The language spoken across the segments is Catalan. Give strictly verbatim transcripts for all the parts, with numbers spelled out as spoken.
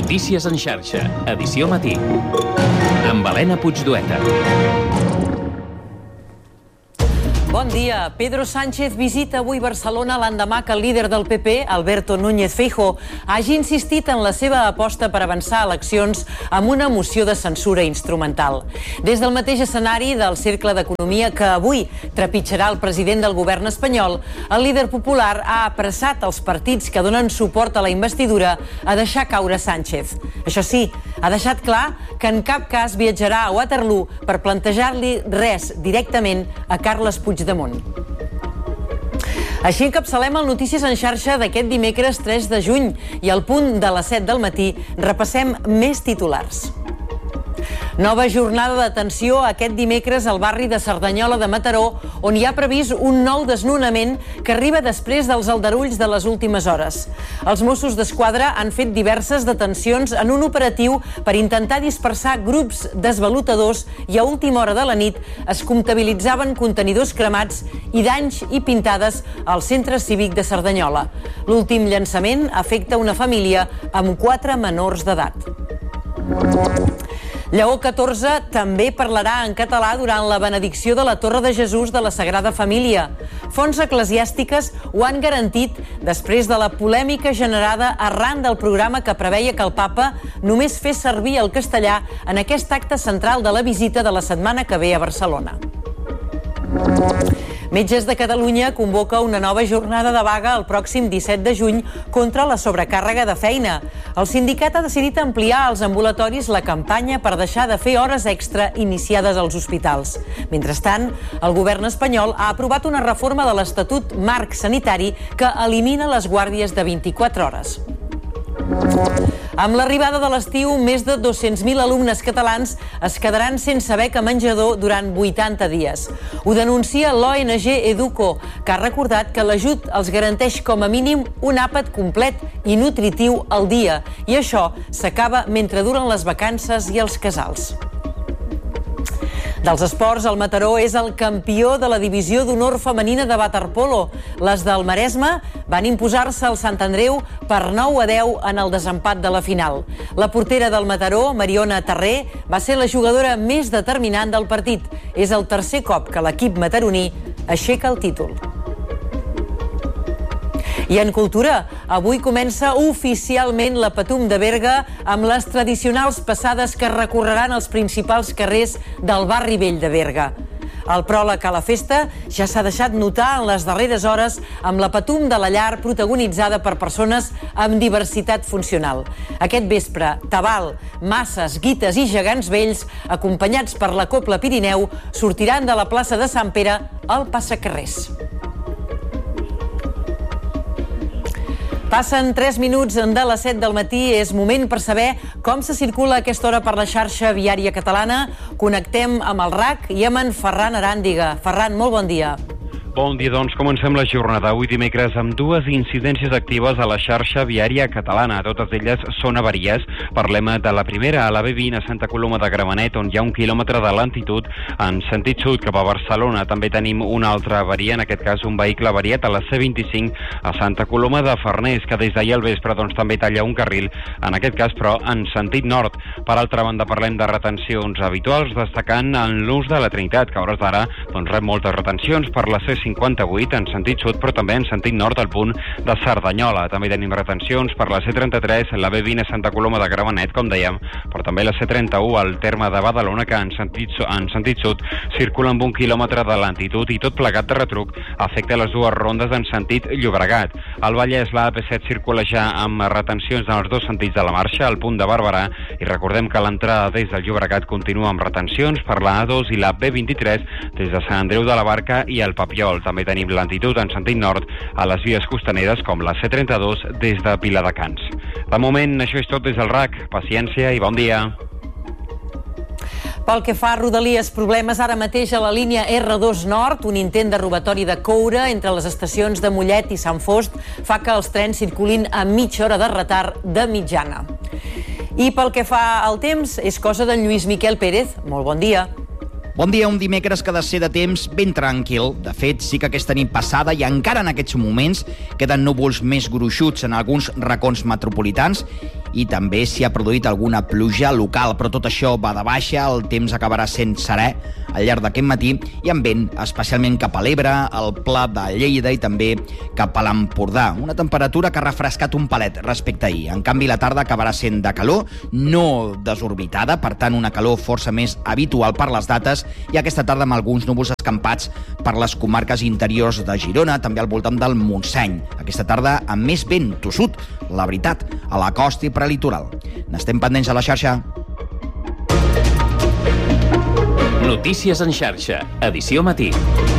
Notícies en xarxa, edició matí, amb Helena Puigdueta. Bon dia. Pedro Sánchez visita avui Barcelona l'endemà que el líder del P P, Alberto Núñez Feijóo, hagi insistit en la seva aposta per avançar a eleccions amb una moció de censura instrumental. Des del mateix escenari del Cercle d'Economia que avui trepitjarà el president del govern espanyol, el líder popular ha apressat els partits que donen suport a la investidura a deixar caure Sánchez. Això sí, ha deixat clar que en cap cas viatjarà a Waterloo per plantejar-li res directament a Carles Puigdemont. Així encapçalem el Notícies en xarxa d'aquest dimecres tres de juny i al punt de les set del matí repassem més titulars. Nova jornada de tensió aquest dimecres al barri de Cerdanyola de Mataró, on hi ha previst un nou desnonament que arriba després dels aldarulls de les últimes hores. Els Mossos d'Esquadra han fet diverses detencions en un operatiu per intentar dispersar grups desvalutadors i a última hora de la nit es comptabilitzaven contenidors cremats i danys i pintades al centre cívic de Cerdanyola. L'últim llançament afecta una família amb quatre menors d'edat. Lleó catorze també parlarà en català durant la benedicció de la Torre de Jesús de la Sagrada Família. Fonts eclesiàstiques ho han garantit després de la polèmica generada arran del programa que preveia que el papa només fes servir el castellà en aquest acte central de la visita de la setmana que ve a Barcelona. Metges de Catalunya convoca una nova jornada de vaga el pròxim disset de juny contra la sobrecàrrega de feina. El sindicat ha decidit ampliar als ambulatoris la campanya per deixar de fer hores extra iniciades als hospitals. Mentrestant, el govern espanyol ha aprovat una reforma de l'Estatut Marc Sanitari que elimina les guàrdies de vint-i-quatre hores. Amb l'arribada de l'estiu, més de dos-cents mil alumnes catalans es quedaran sense beca menjador durant vuitanta dies. Ho denuncia l'O N G Educo, que ha recordat que l'ajut els garanteix com a mínim un àpat complet i nutritiu al dia, i això s'acaba mentre duren les vacances i els casals. Dels esports, el Mataró és el campió de la divisió d'honor femenina de waterpolo. Les del Maresme van imposar-se al Sant Andreu per nou a deu en el desempat de la final. La portera del Mataró, Mariona Terré, va ser la jugadora més determinant del partit. És el tercer cop que l'equip mataroní aixeca el títol. I en cultura, avui comença oficialment la Patum de Berga amb les tradicionals passades que recorreran els principals carrers del barri vell de Berga. El pròleg a la festa ja s'ha deixat notar en les darreres hores amb la Patum de la Llar protagonitzada per persones amb diversitat funcional. Aquest vespre, Tabal, Masses, Guites i Gegants Vells, acompanyats per la Cobla Pirineu, sortiran de la plaça de Sant Pere al passacarrers. Passen tres minuts de les set del matí, és moment per saber com se circula a aquesta hora per la xarxa viària catalana. Connectem amb el R A C i amb en Ferran Aràndiga. Ferran, molt bon dia. Bon dia, doncs comencem la jornada avui dimecres amb dues incidències actives a la xarxa viària catalana. Totes elles són avaries. Parlem de la primera, a la B vint a Santa Coloma de Gramenet, on hi ha un quilòmetre de lentitud en sentit sud cap a Barcelona. També tenim una altra avaria, en aquest cas un vehicle avariat a la C vint-i-cinc a Santa Coloma de Farners, que des d'ahir al vespre doncs, també talla un carril, en aquest cas però en sentit nord. Per altra banda, parlem de retencions habituals, destacant en l'ús de la Trinitat, que a hores d'ara doncs, rep moltes retencions per la C cinquanta-vuit en sentit sud, però també en sentit nord al punt de Cerdanyola. També tenim retencions per la C trenta-tres, la B vint a Santa Coloma de Gramenet, com dèiem, però també la C trenta-u al terme de Badalona, que en sentit, en sentit sud circula amb un quilòmetre de lentitud i tot plegat de retruc afecta les dues rondes en sentit Llobregat. Al Vallès, la A P set circula ja amb retencions en els dos sentits de la marxa, al punt de Barberà, i recordem que l'entrada des del Llobregat continua amb retencions per la A dos i la B vint-i-tres des de Sant Andreu de la Barca i el Papiol. També tenim lentitud en sentit nord a les vies costaneres com la C trenta-dos des de Viladecans. De moment, això és tot des del R A C. Paciència i bon dia. Pel que fa a Rodalies, problemes ara mateix a la línia R dos Nord, un intent de robatori de coure entre les estacions de Mollet i Sant Fost fa que els trens circulin a mitja hora de retard de mitjana. I pel que fa al temps, és cosa d'en Lluís Miquel Pérez. Molt bon dia. Bon dia, un dimecres que ha de ser de temps ben tranquil. De fet, sí que aquesta nit passada i encara en aquests moments queden núvols més gruixuts en alguns racons metropolitans i també s'hi ha produït alguna pluja local, però tot això va de baixa, el temps acabarà sent serè al llarg d'aquest matí i amb vent, especialment cap a l'Ebre, al Pla de Lleida i també cap a l'Empordà. Una temperatura que ha refrescat un palet respecte a ahir. En canvi, la tarda acabarà sent de calor, no desorbitada, per tant, una calor força més habitual per les dates, i aquesta tarda amb alguns núvols escampats per les comarques interiors de Girona, també al voltant del Montseny. Aquesta tarda amb més vent tossut, la veritat, a la costa i prelitoral. N'estem pendents a la xarxa. Notícies en xarxa, edició matí.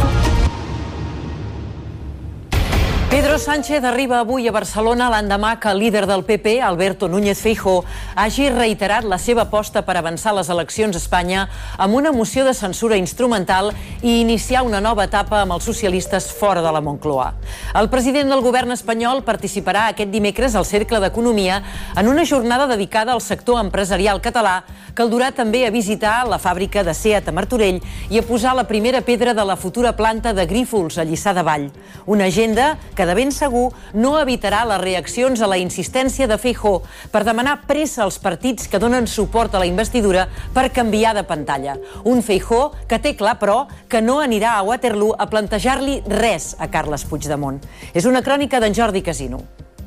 Pedro Sánchez arriba avui a Barcelona l'endemà que el líder del P P, Alberto Núñez Feijóo, hagi reiterat la seva aposta per avançar les eleccions a Espanya amb una moció de censura instrumental i iniciar una nova etapa amb els socialistes fora de la Moncloa. El president del govern espanyol participarà aquest dimecres al Cercle d'Economia en una jornada dedicada al sector empresarial català que el durà també a visitar la fàbrica de Seat a Martorell i a posar la primera pedra de la futura planta de Grífols a Lliçà de Vall. Una agenda que de ben segur no evitarà les reaccions a la insistència de Feijóo per demanar pressa als partits que donen suport a la investidura per canviar de pantalla. Un Feijóo que té clar, però, que no anirà a Waterloo a plantejar-li res a Carles Puigdemont. És una crònica d'en Jordi Casino.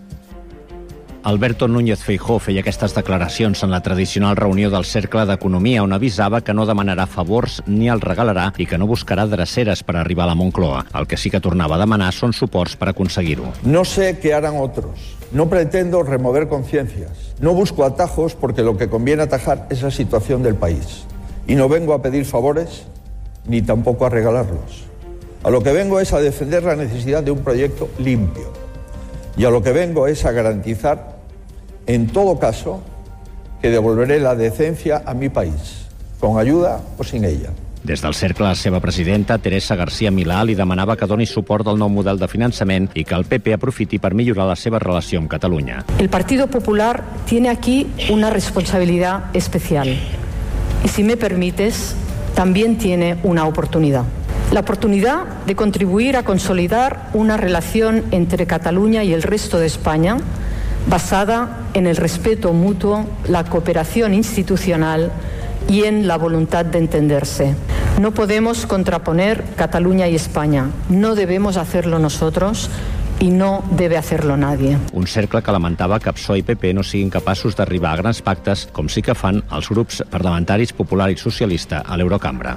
Alberto Núñez Feijóo feia aquestes declaracions en la tradicional reunió del Cercle d'Economia, on avisava que no demanarà favors ni els regalarà i que no buscarà dreceres per arribar a la Moncloa. El que sí que tornava a demanar són suports per aconseguir-ho. No sé qué harán otros. No pretendo remover conciencias. No busco atajos porque lo que conviene atajar es la situación del país. Y no vengo a pedir favores ni tampoco a regalarlos. A lo que vengo es a defender la necesidad de un proyecto limpio. Y a lo que vengo es a garantizar, en todo caso, que devolveré la decencia a mi país, con ayuda o sin ella. Des del cercle, la seva presidenta, Teresa García Milà, li demanava que doni suport al nou model de finançament i que el P P aprofiti per millorar la seva relació amb Catalunya. El Partido Popular tiene aquí una responsabilidad especial. Y si me permites, también tiene una oportunidad. La oportunidad de contribuir a consolidar una relación entre Cataluña y el resto de España basada en el respeto mutuo, la cooperación institucional y en la voluntad de entenderse. No podemos contraponer Cataluña y España. No debemos hacerlo nosotros i no debe hacerlo nadie. Un cercle que lamentava que P S O E i P P no siguin capaços d'arribar a grans pactes, com sí que fan els grups parlamentaris Popular i Socialista a l'Eurocambra.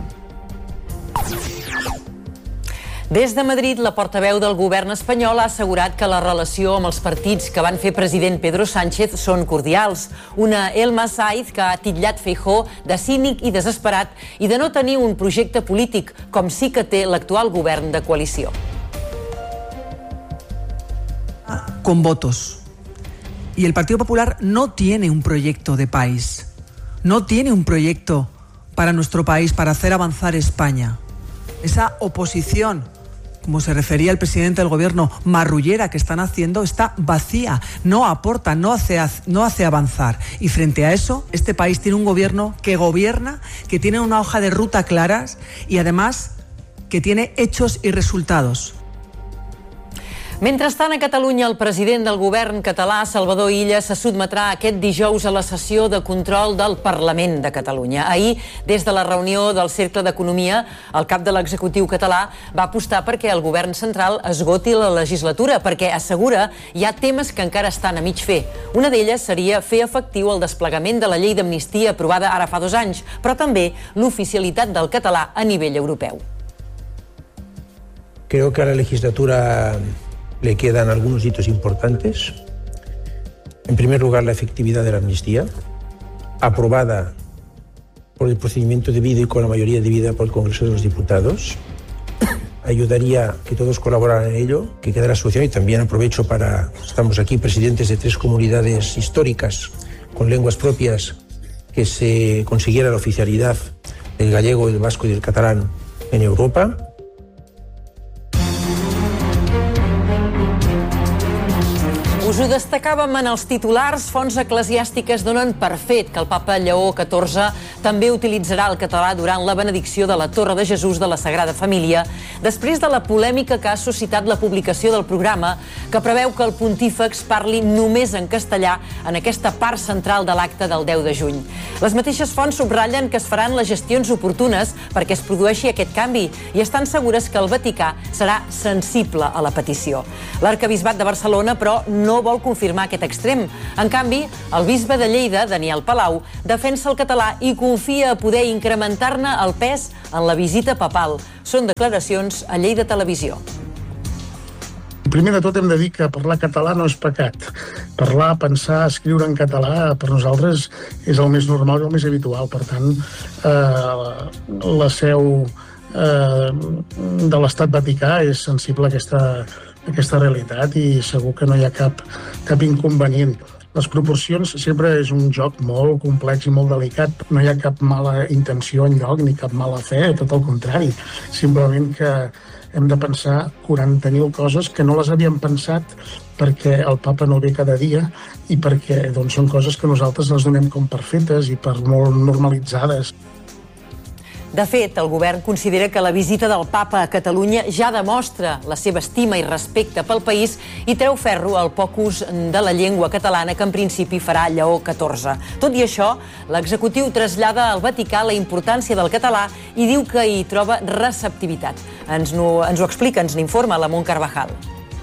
Des de Madrid, la portaveu del govern espanyol ha assegurat que la relació amb els partits que van fer president Pedro Sánchez són cordials. Una Elma Saiz que ha titllat Feijóo de cínic i desesperat i de no tenir un projecte polític, com sí que té l'actual govern de coalició. Con votos. Y el Partido Popular no tiene un proyecto de país. No tiene un proyecto para nuestro país, para hacer avanzar España. Esa oposición, como se refería el presidente del gobierno, marrullera que están haciendo, está vacía, no aporta, no hace, no hace avanzar. Y frente a eso, este país tiene un gobierno que gobierna, que tiene una hoja de ruta claras y además que tiene hechos y resultados. Mentrestant, a Catalunya, el president del govern català, Salvador Illa, se sotmetrà aquest dijous a la sessió de control del Parlament de Catalunya. Ahir, des de la reunió del Cercle d'Economia, el cap de l'executiu català va apostar perquè el govern central esgoti la legislatura, perquè assegura hi ha temes que encara estan a mig fer. Una d'elles seria fer efectiu el desplegament de la llei d'amnistia aprovada ara fa dos anys, però també l'oficialitat del català a nivell europeu. Creo que a la legislatura le quedan algunos hitos importantes. En primer lugar, la efectividad de la amnistía, aprobada por el procedimiento debido y con la mayoría debida por el Congreso de los Diputados. Ayudaría a que todos colaboraran en ello, que quedara solución. Y también aprovecho para, estamos aquí presidentes de tres comunidades históricas con lenguas propias, que se consiguiera la oficialidad del gallego, del vasco y del catalán en Europa. Us Us ho destacàvem en els titulars. Fonts eclesiàstiques donen per fet que el papa Lleó catorze també utilitzarà el català durant la benedicció de la Torre de Jesús de la Sagrada Família, després de la polèmica que ha suscitat la publicació del programa, que preveu que el pontífex parli només en castellà en aquesta part central de l'acte del deu de juny. Les mateixes fonts subratllen que es faran les gestions oportunes perquè es produeixi aquest canvi i estan segures que el Vaticà serà sensible a la petició. L'arquebisbat de Barcelona, però, no vol confirmar aquest extrem. En canvi, el bisbe de Lleida, Daniel Palau, defensa el català i confia a poder incrementar-ne el pes en la visita papal. Són declaracions a Lleida Televisió. Primer de tot hem de dir que parlar català no és pecat. Parlar, pensar, escriure en català per nosaltres és el més normal i el més habitual. Per tant, eh, la seu eh, de l'Estat Vaticà és sensible a aquesta aquesta realitat i segur que no hi ha cap, cap inconvenient. Les proporcions sempre és un joc molt complex i molt delicat. No hi ha cap mala intenció enlloc ni cap mala fe, tot el contrari. Simplement que hem de pensar quaranta mil coses que no les havíem pensat perquè el papa no ve cada dia i perquè doncs, són coses que nosaltres les donem com per fetes i per molt normalitzades. De fet, el govern considera que la visita del papa a Catalunya ja demostra la seva estima i respecte pel país i treu ferro al poc ús de la llengua catalana que en principi farà Lleó catorze. Tot i això, l'executiu trasllada al Vaticà la importància del català i diu que hi troba receptivitat. Ens, no, ens ho explica, ens n'informa la Mont Carvajal.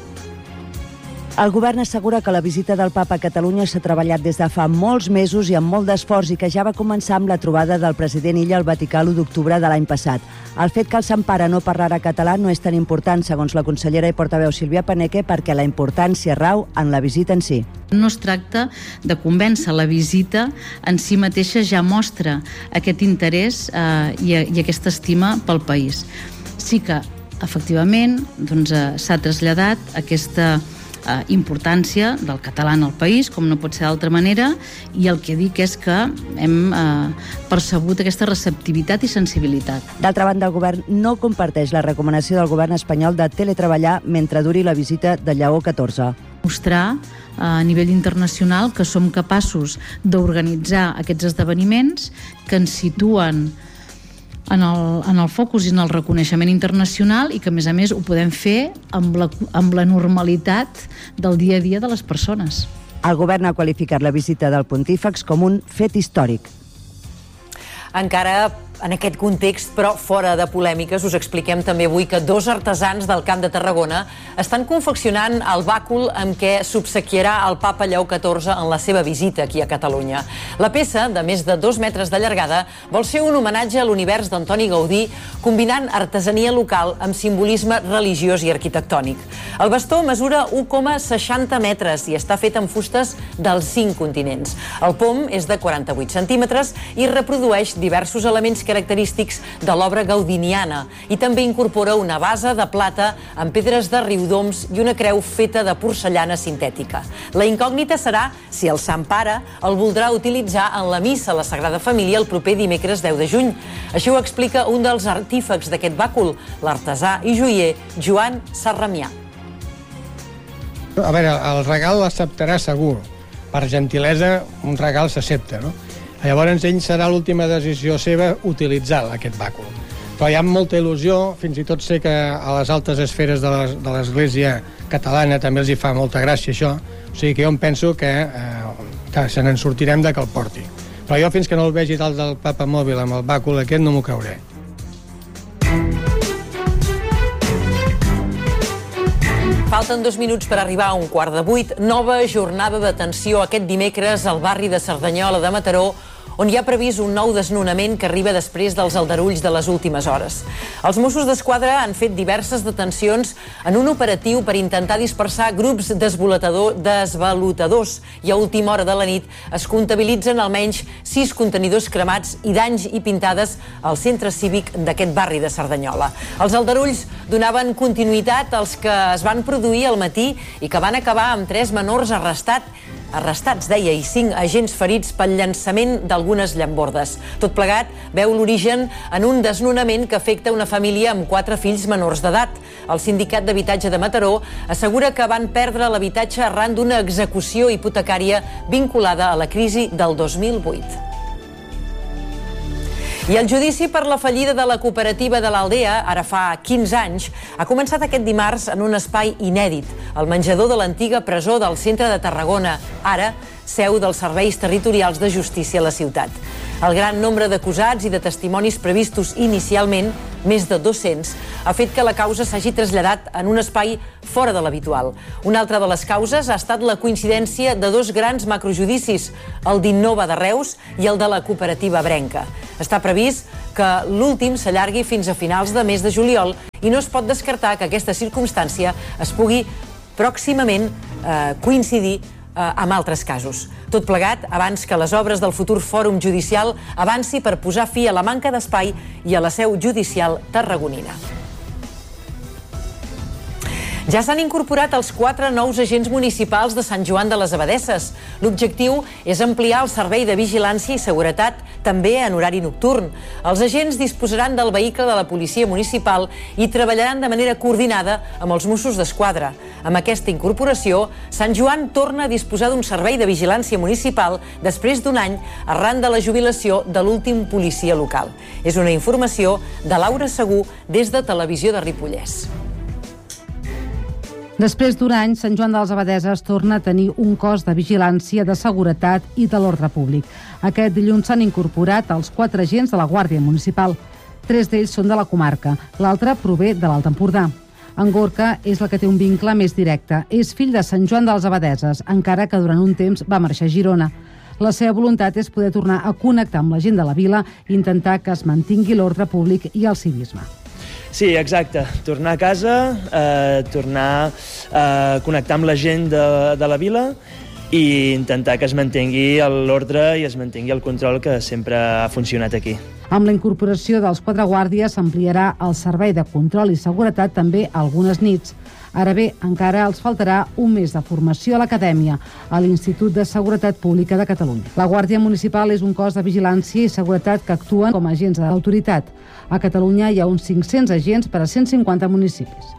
El govern assegura que la visita del papa a Catalunya s'ha treballat des de fa molts mesos i amb molt d'esforç i que ja va començar amb la trobada del president Illa al Vaticà l'u d'octubre de l'any passat. El fet que el Sant Pare no parlara català no és tan important, segons la consellera i portaveu Sílvia Paneque, perquè la importància rau en la visita en si. No es tracta de convèncer, la visita en si mateixa ja mostra aquest interès eh, i, i aquesta estima pel país. Sí que, efectivament, doncs, eh, s'ha traslladat aquesta Eh, importància del català en el país, com no pot ser d'altra manera, i el que dic és que hem eh, percebut aquesta receptivitat i sensibilitat. D'altra banda, el govern no comparteix la recomanació del govern espanyol de teletreballar mentre duri la visita de Lleó catorze. Mostrar eh, a nivell internacional que som capaços d'organitzar aquests esdeveniments que ens situen en el, en el focus i en el reconeixement internacional i que, a més a més, ho podem fer amb la, amb la normalitat del dia a dia de les persones. El govern ha qualificat la visita del pontífex com un fet històric. Encara en aquest context, però fora de polèmiques, us expliquem també avui que dos artesans del Camp de Tarragona estan confeccionant el bàcul amb què s'obsequiarà el papa Lleó catorze en la seva visita aquí a Catalunya. La peça, de més de dos metres de llargada, vol ser un homenatge a l'univers d'Antoni Gaudí, combinant artesania local amb simbolisme religiós i arquitectònic. El bastó mesura u coma seixanta metres i està fet amb fustes dels cinc continents. El pom és de quaranta-vuit centímetres i reprodueix diversos elements característics de l'obra gaudiniana i també incorpora una base de plata amb pedres de riudoms i una creu feta de porcellana sintètica. La incògnita serà si el Sant Pare el voldrà utilitzar en la missa a la Sagrada Família el proper dimecres deu de juny. Això ho explica un dels artífecs d'aquest bàcul, l'artesà i joier Joan Sarramià. A veure, el regal l'acceptarà segur. Per gentilesa, un regal s'accepta, no? Llavors, ell serà l'última decisió seva utilitzar aquest bàcul. Però hi ha molta il·lusió, fins i tot sé que a les altes esferes de l'Església catalana també els hi fa molta gràcia això, o sigui que jo em penso que, eh, que se n'en sortirem de que el porti. Però jo fins que no el vegi dalt del papa mòbil amb el bàcul aquest no m'ho creuré. Falten dos minuts per arribar a un quart de vuit. Nova jornada d'atenció aquest dimecres al barri de Cerdanyola de Mataró, on hi ha previst un nou desnonament que arriba després dels aldarulls de les últimes hores. Els Mossos d'Esquadra han fet diverses detencions en un operatiu per intentar dispersar grups desvalutadors i a última hora de la nit es comptabilitzen almenys sis contenidors cremats i danys i pintades al centre cívic d'aquest barri de Cerdanyola. Els aldarulls donaven continuïtat als que es van produir al matí i que van acabar amb tres menors arrestats arrestats, deia, i cinc agents ferits pel llançament d'algunes llambordes. Tot plegat veu l'origen en un desnonament que afecta una família amb quatre fills menors d'edat. El sindicat d'habitatge de Mataró assegura que van perdre l'habitatge arran d'una execució hipotecària vinculada a la crisi del dos mil vuit. I el judici per la fallida de la cooperativa de l'Aldea, ara fa quinze anys, ha començat aquest dimarts en un espai inèdit, el menjador de l'antiga presó del centre de Tarragona, ara seu dels serveis territorials de justícia a la ciutat. El gran nombre d'acusats i de testimonis previstos inicialment, més de dos-cents, ha fet que la causa s'hagi traslladat en un espai fora de l'habitual. Una altra de les causes ha estat la coincidència de dos grans macrojudicis, el d'Innova de Reus i el de la cooperativa Brenca. Està previst que l'últim s'allargui fins a finals de mes de juliol i no es pot descartar que aquesta circumstància es pugui pròximament eh, coincidir amb altres casos. Tot plegat abans que les obres del futur fòrum judicial avanci per posar fi a la manca d'espai i a la seu judicial tarragonina. Ja s'han incorporat els quatre nous agents municipals de Sant Joan de les Abadesses. L'objectiu és ampliar el servei de vigilància i seguretat també en horari nocturn. Els agents disposaran del vehicle de la policia municipal i treballaran de manera coordinada amb els Mossos d'Esquadra. Amb aquesta incorporació, Sant Joan torna a disposar d'un servei de vigilància municipal després d'un any arran de la jubilació de l'últim policia local. És una informació de Laura Segú des de Televisió de Ripollès. Després d'un any, Sant Joan de les Abadesses torna a tenir un cos de vigilància, de seguretat i de l'ordre públic. Aquest dilluns s'han incorporat els quatre agents de la Guàrdia Municipal. Tres d'ells són de la comarca, l'altre prové de l'Alt Empordà. En Gorka és el que té un vincle més directe. És fill de Sant Joan de les Abadesses, encara que durant un temps va marxar a Girona. La seva voluntat és poder tornar a connectar amb la gent de la vila i intentar que es mantingui l'ordre públic i el civisme. Sí, exacte. Tornar a casa, eh, tornar a connectar amb la gent de, de la vila i intentar que es mantengui l'ordre i es mantengui el control que sempre ha funcionat aquí. Amb la incorporació dels quatre guàrdies s'ampliarà el servei de control i seguretat també algunes nits. Ara bé, encara els faltarà un mes de formació a l'acadèmia, a l'Institut de Seguretat Pública de Catalunya. La Guàrdia Municipal és un cos de vigilància i seguretat que actuen com a agents de l'autoritat. A Catalunya hi ha uns cinc-cents agents per a cent cinquanta municipis.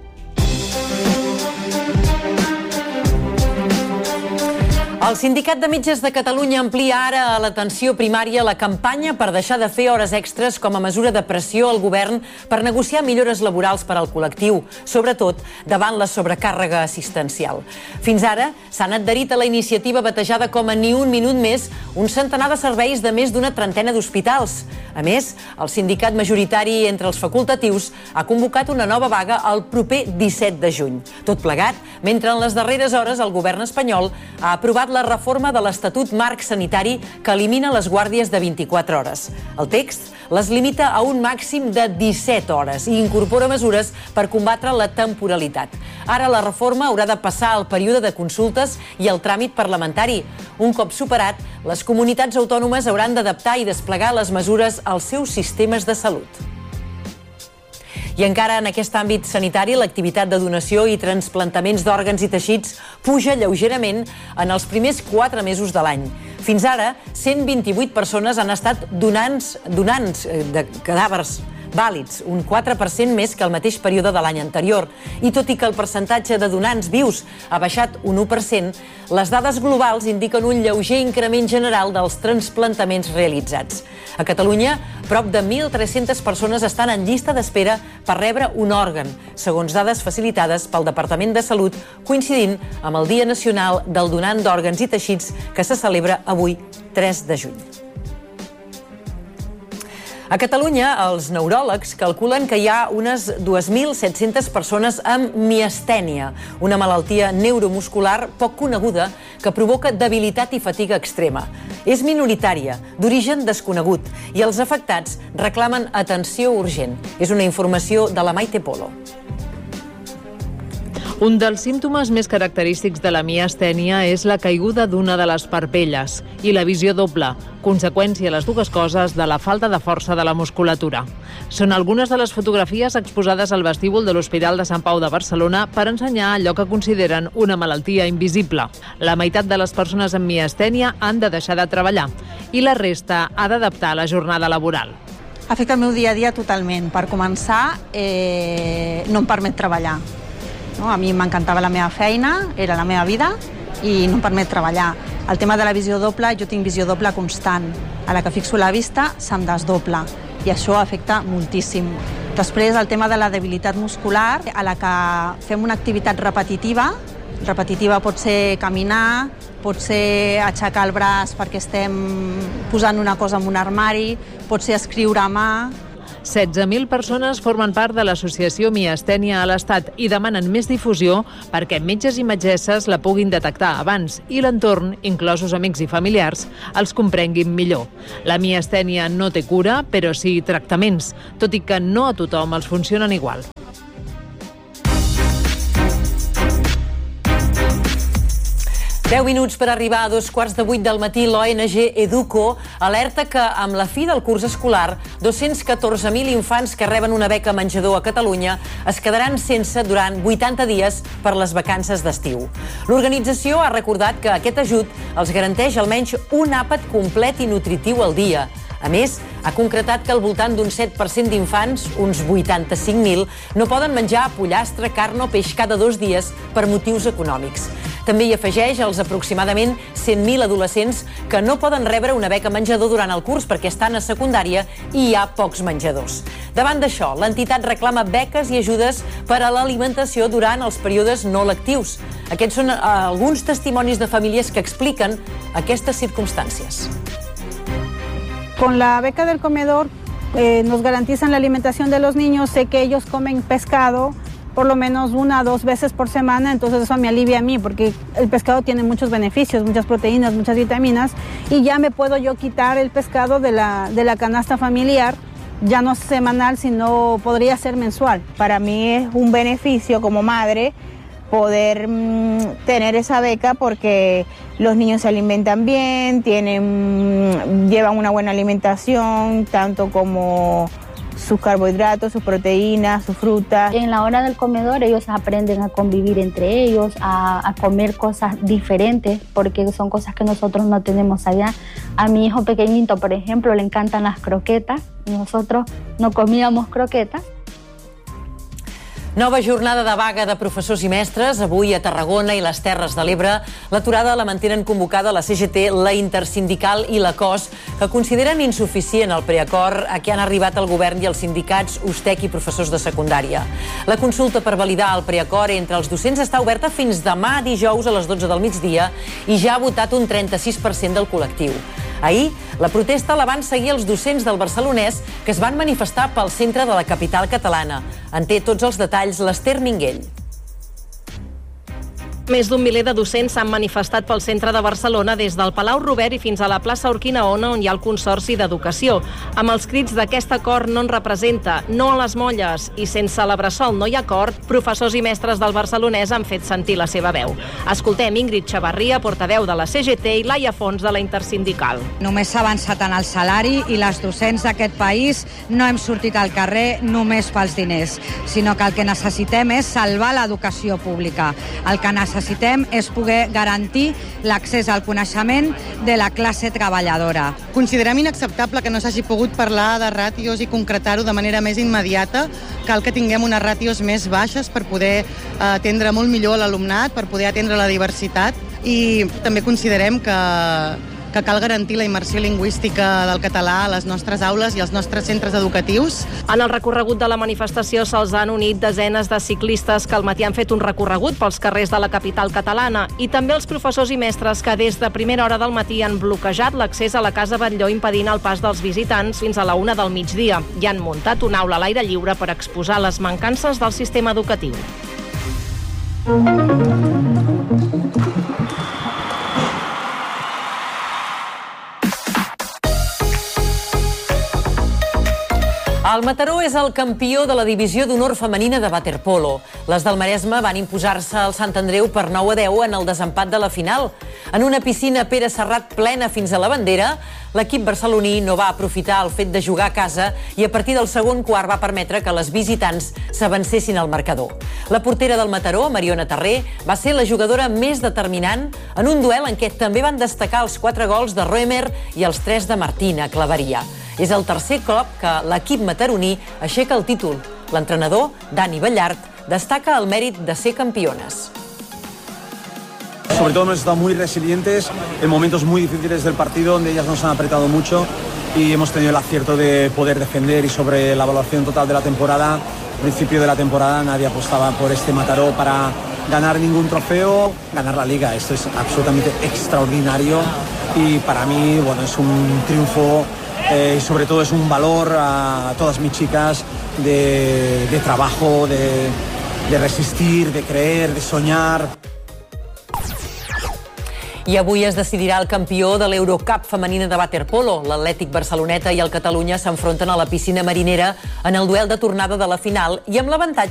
El Sindicat de Metges de Catalunya amplia ara a l'atenció primària la campanya per deixar de fer hores extres com a mesura de pressió al govern per negociar millores laborals per al col·lectiu, sobretot davant la sobrecàrrega assistencial. Fins ara s'han adherit a la iniciativa batejada com a Ni un minut més un centenar de serveis de més d'una trentena d'hospitals. A més, el sindicat majoritari entre els facultatius ha convocat una nova vaga el proper disset de juny. Tot plegat, mentre en les darreres hores el govern espanyol ha aprovat la reforma de l'Estatut Marc Sanitari que elimina les guàrdies de vint-i-quatre hores. El text les limita a un màxim de disset hores i incorpora mesures per combatre la temporalitat. Ara la reforma haurà de passar al període de consultes i el tràmit parlamentari. Un cop superat, les comunitats autònomes hauran d'adaptar i desplegar les mesures als seus sistemes de salut. I encara en aquest àmbit sanitari, l'activitat de donació i transplantaments d'òrgans i teixits puja lleugerament en els primers quatre mesos de l'any. Fins ara, cent vint-i-vuit persones han estat donants, donants de cadàvers vàlids, un quatre per cent més que el mateix període de l'any anterior. I tot i que el percentatge de donants vius ha baixat un u per cent, les dades globals indiquen un lleuger increment general dels transplantaments realitzats. A Catalunya, prop de mil tres-centes persones estan en llista d'espera per rebre un òrgan, segons dades facilitades pel Departament de Salut, coincidint amb el Dia Nacional del Donant d'Òrgans i Teixits que se celebra avui, tres de juny. A Catalunya, els neuròlegs calculen que hi ha unes dues mil set-centes persones amb miastènia, una malaltia neuromuscular poc coneguda que provoca debilitat i fatiga extrema. És minoritària, d'origen desconegut, i els afectats reclamen atenció urgent. És una informació de la Maite Polo. Un dels símptomes més característics de la miastènia és la caiguda d'una de les parpelles i la visió doble, conseqüència les dues coses de la falta de força de la musculatura. Són algunes de les fotografies exposades al vestíbul de l'Hospital de Sant Pau de Barcelona per ensenyar allò que consideren una malaltia invisible. La meitat de les persones amb miastènia han de deixar de treballar i la resta ha d'adaptar la jornada laboral. Afecta el meu dia a dia totalment. Per començar, eh, no em permet treballar. No? A mi m'encantava la meva feina, era la meva vida, i no em permet treballar. El tema de la visió doble, jo tinc visió doble constant. A la que fixo la vista, se'm desdobla, i això afecta moltíssim. Després, el tema de la debilitat muscular, a la que fem una activitat repetitiva, repetitiva pot ser caminar, pot ser aixecar el braç perquè estem posant una cosa en un armari, pot ser escriure a mà. setze mil persones formen part de l'associació Miastènia a l'Estat i demanen més difusió perquè metges i metgesses la puguin detectar abans i l'entorn, inclosos amics i familiars, els comprenguin millor. La miastènia no té cura, però sí tractaments, tot i que no a tothom els funcionen igual. deu minuts per arribar a dos quarts de vuit del matí. L'O N G Educo alerta que amb la fi del curs escolar, dos-cents catorze mil infants que reben una beca menjador a Catalunya es quedaran sense durant vuitanta dies per les vacances d'estiu. L'organització ha recordat que aquest ajut els garanteix almenys un àpat complet i nutritiu al dia. A més, ha concretat que al voltant d'un set per cent d'infants, uns vuitanta-cinc mil, no poden menjar pollastre, carn o peix cada dos dies per motius econòmics. També hi afegeix els aproximadament cent mil adolescents que no poden rebre una beca menjador durant el curs perquè estan a secundària i hi ha pocs menjadors. Davant d'això, l'entitat reclama beques i ajudes per a l'alimentació durant els períodes no lectius. Aquests són alguns testimonis de famílies que expliquen aquestes circumstàncies. Con la beca del comedor eh, nos garantizan la alimentación de los niños. Sé que ellos comen pescado por lo menos una o dos veces por semana, entonces eso me alivia a mí porque el pescado tiene muchos beneficios, muchas proteínas, muchas vitaminas, y ya me puedo yo quitar el pescado de la, de la canasta familiar, ya no semanal, sino podría ser mensual. Para mí es un beneficio como madre poder mmm, tener esa beca porque los niños se alimentan bien, tienen, llevan una buena alimentación, tanto como sus carbohidratos, sus proteínas, sus frutas. En la hora del comedor ellos aprenden a convivir entre ellos, a, a comer cosas diferentes, porque son cosas que nosotros no tenemos allá. A mi hijo pequeñito, por ejemplo, le encantan las croquetas. Nosotros no comíamos croquetas. Nova jornada de vaga de professors i mestres, avui a Tarragona i les Terres de l'Ebre. L'aturada la mantenen convocada la C G T, la Intersindical i la C O S, que consideren insuficient el preacord a què han arribat el govern i els sindicats U S T E C i professors de secundària. La consulta per validar el preacord entre els docents està oberta fins demà dijous a les dotze del migdia i ja ha votat un trenta-sis per cent del col·lectiu. Ahir, la protesta la van seguir els docents del Barcelonès que es van manifestar pel centre de la capital catalana. En té tots els detalls l'Ester Minguell. Més d'un miler de docents s'han manifestat pel centre de Barcelona des del Palau Robert i fins a la plaça Urquinaona, on hi ha el Consorci d'Educació. Amb els crits d'aquest acord no en representa, no a les molles i sense la bressol no hi ha acord, professors i mestres del Barcelonès han fet sentir la seva veu. Escoltem Ingrid Xavarria, portaveu de la C G T, i Laia Fons, de la Intersindical. Només s'ha avançat en el salari i les docents d'aquest país no hem sortit al carrer només pels diners, sinó que el que necessitem és salvar l'educació pública. El que necessitem necessitem és poder garantir l'accés al coneixement de la classe treballadora. Considerem inacceptable que no s'hagi pogut parlar de ràtios i concretar-ho de manera més immediata. Cal que tinguem unes ràtios més baixes per poder atendre molt millor l'alumnat, per poder atendre la diversitat, i també considerem que que cal garantir la immersió lingüística del català a les nostres aules i als nostres centres educatius. En el recorregut de la manifestació se'ls han unit desenes de ciclistes que al matí han fet un recorregut pels carrers de la capital catalana i també els professors i mestres que des de primera hora del matí han bloquejat l'accés a la Casa Batlló impedint el pas dels visitants fins a la una del migdia i han muntat una aula a l'aire lliure per exposar les mancances del sistema educatiu. El Mataró és el campió de la divisió d'honor femenina de waterpolo. Les del Maresme van imposar-se al Sant Andreu per nou a deu en el desempat de la final. En una piscina Pere Serrat plena fins a la bandera, l'equip barceloní no va aprofitar el fet de jugar a casa i a partir del segon quart va permetre que les visitants s'avancessin al marcador. La portera del Mataró, Mariona Terré, va ser la jugadora més determinant en un duel en què també van destacar els quatre gols de Roemer i els tres de Martina Claveria. És el tercer cop que l'equip mataroní aixeca el títol. L'entrenador, Dani Ballart, destaca el mèrit de ser campiones. Sobre todo hemos estado muy resilientes en momentos muy difíciles del partido donde ellas nos han apretado mucho y hemos tenido el acierto de poder defender. Y sobre la evaluación total de la temporada, al principio de la temporada nadie apostaba por este Mataró para ganar ningún trofeo, ganar la liga. Esto es absolutamente extraordinario y para mí, bueno, es un triunfo eh, y sobre todo es un valor a todas mis chicas de, de trabajo, de, de resistir, de creer, de soñar. I avui es decidirà el campió de l'Eurocup femenina de waterpolo. L'Atlètic Barceloneta i el Catalunya s'enfronten a la piscina marinera en el duel de tornada de la final i amb l'avantatge